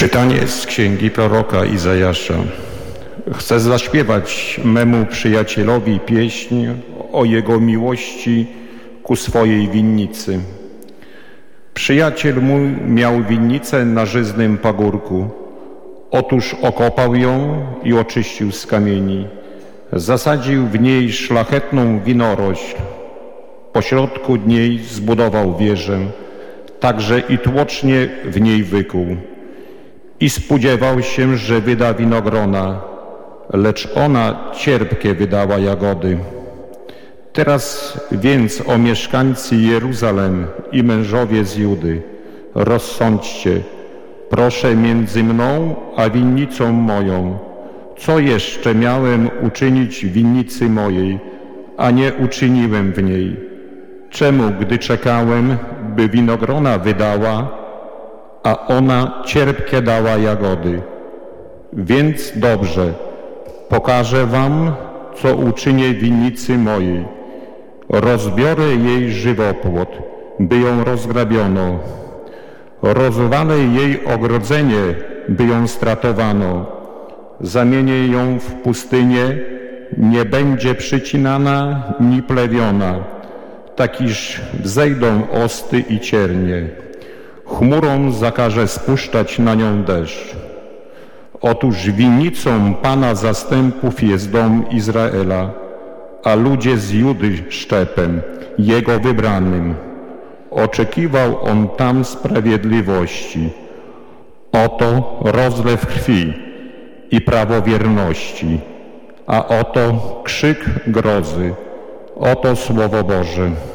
Czytanie z księgi proroka Izajasza. Chcę zaśpiewać memu przyjacielowi pieśń o jego miłości ku swojej winnicy. Przyjaciel mój miał winnicę na żyznym pagórku. Otóż okopał ją i oczyścił z kamieni. Zasadził w niej szlachetną winorośl. Pośrodku niej zbudował wieżę, także i tłocznie w niej wykuł. I spodziewał się, że wyda winogrona, lecz ona cierpkie wydała jagody. Teraz więc, o mieszkańcy Jeruzalem i mężowie z Judy, rozsądźcie, proszę między mną a winnicą moją. Co jeszcze miałem uczynić w winnicy mojej, a nie uczyniłem w niej? Czemu, gdy czekałem, by winogrona wydała, a ona cierpkie dała jagody? Więc dobrze, pokażę wam, co uczynię w winnicy mojej. Rozbiorę jej żywopłot, by ją rozgrabiono. Rozwalę jej ogrodzenie, by ją stratowano. Zamienię ją w pustynię, nie będzie przycinana ni plewiona, tak iż wzejdą osty i ciernie. Chmurą zakaże spuszczać na nią deszcz. Otóż winnicą Pana zastępów jest dom Izraela, a ludzie z Judy szczepem, Jego wybranym. Oczekiwał On tam sprawiedliwości. Oto rozlew krwi i prawowierności, a oto krzyk grozy. Oto Słowo Boże.